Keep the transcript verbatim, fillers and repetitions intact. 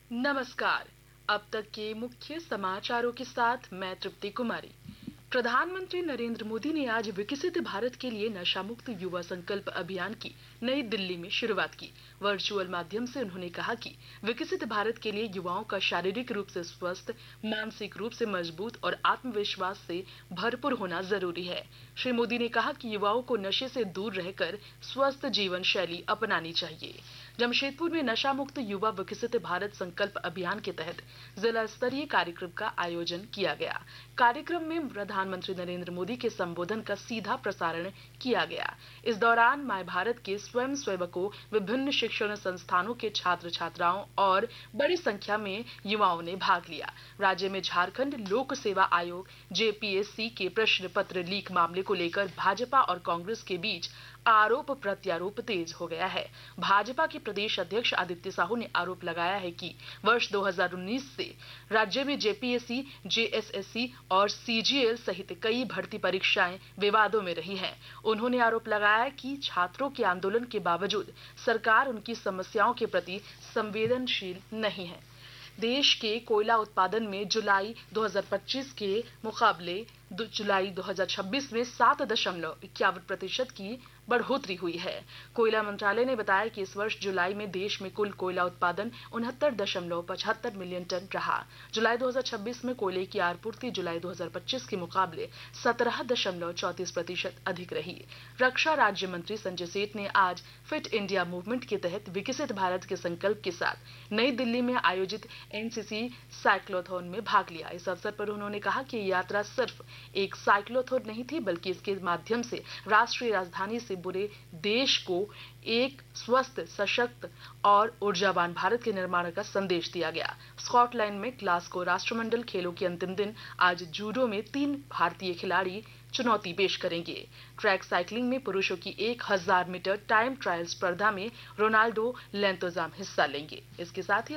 नमस्कार। अब तक के मुख्य समाचारों के साथ मैं तृप्ति कुमारी। प्रधानमंत्री नरेंद्र मोदी ने आज विकसित भारत के लिए नशा मुक्त युवा संकल्प अभियान की नई दिल्ली में शुरुआत की। वर्चुअल माध्यम से उन्होंने कहा कि विकसित भारत के लिए युवाओं का शारीरिक रूप से स्वस्थ, मानसिक रूप से मजबूत और आत्मविश्वास से भरपूर होना जरूरी है। श्री मोदी ने कहा कि युवाओं को नशे से दूर रहकर स्वस्थ जीवन शैली अपनानी चाहिए। जमशेदपुर में नशा मुक्त युवा विकसित भारत संकल्प अभियान के तहत जिला स्तरीय कार्यक्रम का आयोजन किया गया। कार्यक्रम में प्रधानमंत्री नरेंद्र मोदी के संबोधन का सीधा प्रसारण किया गया। इस दौरान माय भारत के स्वयं सेवकों, विभिन्न शिक्षण संस्थानों के छात्र छात्राओं और बड़ी संख्या में युवाओं ने भाग लिया। राज्य में झारखंड लोक सेवा आयोग जेपीएससी के प्रश्न पत्र लीक मामले को लेकर भाजपा और कांग्रेस के बीच आरोप प्रत्यारोप तेज हो गया है। भाजपा के प्रदेश अध्यक्ष आदित्य साहू ने आरोप लगाया है कि वर्ष दो हज़ार उन्नीस से राज्य में जेपीएससी, जेएसएससी और सीजीएल सहित कई भर्ती परीक्षाएं विवादों में रही हैं। उन्होंने आरोप लगाया कि छात्रों के आंदोलन के बावजूद सरकार उनकी समस्याओं के प्रति संवेदनशील नहीं है। देश के कोयला उत्पादन में जुलाई दो हज़ार पच्चीस के मुकाबले जुलाई दो हज़ार छब्बीस में सात दशमलव इक्यावन प्रतिशत की बढ़ोतरी हुई है। कोयला मंत्रालय ने बताया कि इस वर्ष जुलाई में देश में कुल कोयला उत्पादन उनहत्तर दशमलव पचहत्तर मिलियन टन रहा। जुलाई दो हज़ार छब्बीस में कोयले की आपूर्ति जुलाई दो हज़ार पच्चीस के मुकाबले सत्रह दशमलव चौंतीस प्रतिशत अधिक रही। रक्षा राज्य मंत्री संजय सेठ ने आज फिट इंडिया मूवमेंट के तहत विकसित भारत के संकल्प के साथ नई दिल्ली में आयोजित एनसीसी साइक्लोथॉन में भाग लिया। इस अवसर पर उन्होंने कहा कि ये यात्रा सिर्फ एक साइक्लोथॉन नहीं थी, बल्कि इसके माध्यम से राष्ट्रीय राजधानी से पूरे देश को एक स्वस्थ, सशक्त और ऊर्जावान भारत के निर्माण का संदेश दिया गया। स्कॉटलैंड में ग्लासगो राष्ट्रमंडल खेलों के अंतिम दिन आज जूडो में तीन भारतीय खिलाड़ी चुनौती पेश करेंगे। ट्रैक साइकिलिंग में पुरुषों की एक हज़ार मीटर टाइम ट्रायल स्पर्धा में रोनाल्डो लेंतोजाम हिस्सा लेंगे। इसके साथ ही